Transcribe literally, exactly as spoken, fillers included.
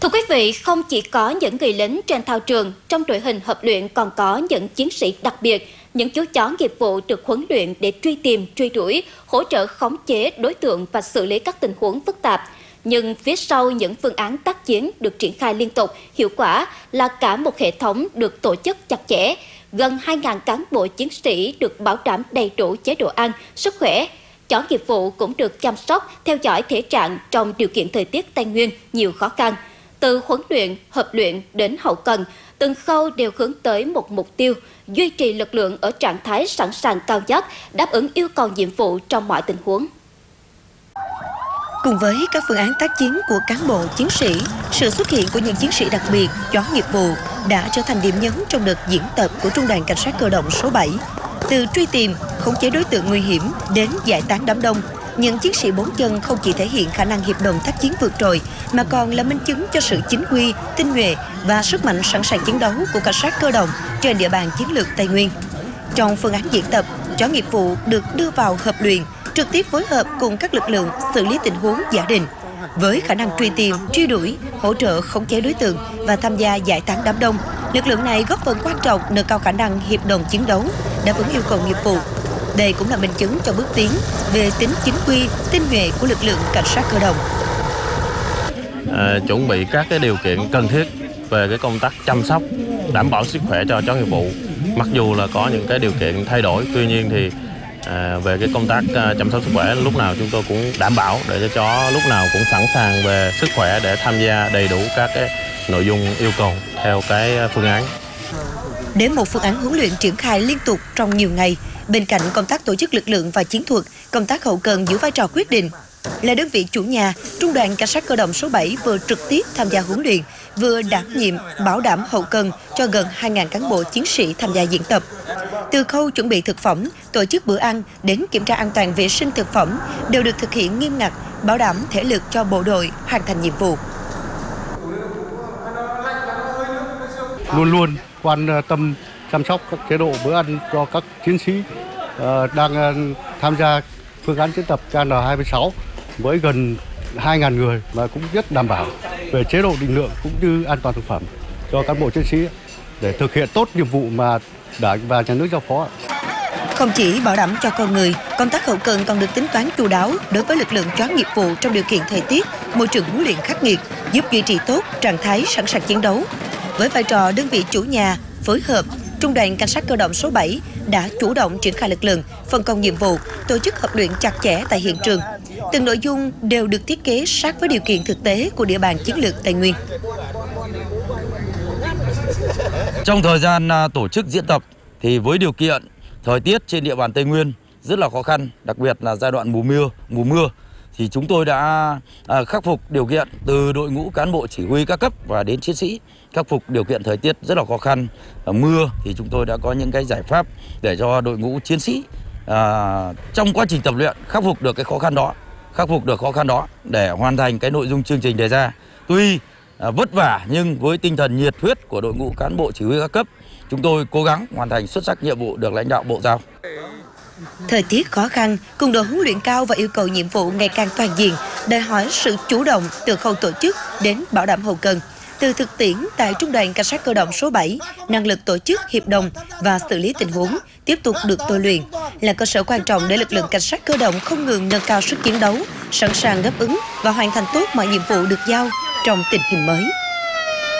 Thưa quý vị, không chỉ có những người lính trên thao trường, trong đội hình hợp luyện còn có những chiến sĩ đặc biệt, những chú chó nghiệp vụ được huấn luyện để truy tìm, truy đuổi, hỗ trợ khống chế đối tượng và xử lý các tình huống phức tạp. Nhưng phía sau những phương án tác chiến được triển khai liên tục, hiệu quả là cả một hệ thống được tổ chức chặt chẽ. Gần hai nghìn cán bộ chiến sĩ được bảo đảm đầy đủ chế độ ăn, sức khỏe. Chó nghiệp vụ cũng được chăm sóc, theo dõi thể trạng trong điều kiện thời tiết Tây Nguyên nhiều khó khăn. Từ huấn luyện, hợp luyện đến hậu cần, từng khâu đều hướng tới một mục tiêu, duy trì lực lượng ở trạng thái sẵn sàng cao nhất, đáp ứng yêu cầu nhiệm vụ trong mọi tình huống. Cùng với các phương án tác chiến của cán bộ chiến sĩ, sự xuất hiện của những chiến sĩ đặc biệt, chó nghiệp vụ đã trở thành điểm nhấn trong đợt diễn tập của Trung đoàn Cảnh sát cơ động số bảy. Từ truy tìm, khống chế đối tượng nguy hiểm đến giải tán đám đông, những chiến sĩ bốn chân không chỉ thể hiện khả năng hiệp đồng tác chiến vượt trội, mà còn là minh chứng cho sự chính quy, tinh nhuệ và sức mạnh sẵn sàng chiến đấu của cảnh sát cơ động trên địa bàn chiến lược Tây Nguyên. Trong phương án diễn tập, chó nghiệp vụ được đưa vào hợp luyện, trực tiếp phối hợp cùng các lực lượng xử lý tình huống giả định. Với khả năng truy tìm, truy đuổi, hỗ trợ khống chế đối tượng và tham gia giải tán đám đông, lực lượng này góp phần quan trọng nâng cao khả năng hiệp đồng chiến đấu, đáp ứng yêu cầu nghiệp vụ. Đây cũng là minh chứng cho bước tiến về tính chính quy, tinh nhuệ của lực lượng cảnh sát cơ động. À, chuẩn bị các cái điều kiện cần thiết về cái công tác chăm sóc, đảm bảo sức khỏe cho chó nghiệp vụ. Mặc dù là có những cái điều kiện thay đổi, tuy nhiên thì à, về cái công tác à, chăm sóc sức khỏe lúc nào chúng tôi cũng đảm bảo để cho chó lúc nào cũng sẵn sàng về sức khỏe để tham gia đầy đủ các cái nội dung yêu cầu theo cái phương án. Để một phương án huấn luyện triển khai liên tục trong nhiều ngày, bên cạnh công tác tổ chức lực lượng và chiến thuật, công tác hậu cần giữ vai trò quyết định. Là đơn vị chủ nhà, Trung đoàn Cảnh sát cơ động số bảy vừa trực tiếp tham gia huấn luyện, vừa đảm nhiệm bảo đảm hậu cần cho gần hai nghìn cán bộ chiến sĩ tham gia diễn tập. Từ khâu chuẩn bị thực phẩm, tổ chức bữa ăn đến kiểm tra an toàn vệ sinh thực phẩm đều được thực hiện nghiêm ngặt, bảo đảm thể lực cho bộ đội hoàn thành nhiệm vụ. Luôn luôn quan tâm chăm sóc các chế độ bữa ăn cho các chiến sĩ uh, đang uh, tham gia phương án diễn tập K N hai mươi sáu với gần hai nghìn người mà cũng rất đảm bảo về chế độ định lượng cũng như an toàn thực phẩm cho cán bộ chiến sĩ để thực hiện tốt nhiệm vụ mà Đảng và Nhà nước giao phó. Không chỉ bảo đảm cho con người, công tác hậu cần còn được tính toán chu đáo đối với lực lượng chó nghiệp vụ trong điều kiện thời tiết, môi trường huấn luyện khắc nghiệt, giúp duy trì tốt trạng thái sẵn sàng chiến đấu. Với vai trò đơn vị chủ nhà, phối hợp, Trung đoàn Cảnh sát cơ động số bảy đã chủ động triển khai lực lượng, phân công nhiệm vụ, tổ chức hợp luyện chặt chẽ tại hiện trường. Từng nội dung đều được thiết kế sát với điều kiện thực tế của địa bàn chiến lược Tây Nguyên. Trong thời gian tổ chức diễn tập thì với điều kiện thời tiết trên địa bàn Tây Nguyên rất là khó khăn, đặc biệt là giai đoạn mùa mưa, mùa mưa thì chúng tôi đã khắc phục điều kiện từ đội ngũ cán bộ chỉ huy các cấp và đến chiến sĩ, khắc phục điều kiện thời tiết rất là khó khăn. Ở mưa thì chúng tôi đã có những cái giải pháp để cho đội ngũ chiến sĩ à, trong quá trình tập luyện khắc phục được cái khó khăn đó, khắc phục được khó khăn đó để hoàn thành cái nội dung chương trình đề ra. Tuy à, vất vả nhưng với tinh thần nhiệt huyết của đội ngũ cán bộ chỉ huy các cấp, chúng tôi cố gắng hoàn thành xuất sắc nhiệm vụ được lãnh đạo bộ giao. Thời tiết khó khăn, cùng độ huấn luyện cao và yêu cầu nhiệm vụ ngày càng toàn diện, đòi hỏi sự chủ động từ khâu tổ chức đến bảo đảm hậu cần. Từ thực tiễn tại Trung đoàn Cảnh sát cơ động số bảy, năng lực tổ chức, hiệp đồng và xử lý tình huống tiếp tục được tôi luyện, là cơ sở quan trọng để lực lượng cảnh sát cơ động không ngừng nâng cao sức chiến đấu, sẵn sàng đáp ứng và hoàn thành tốt mọi nhiệm vụ được giao trong tình hình mới.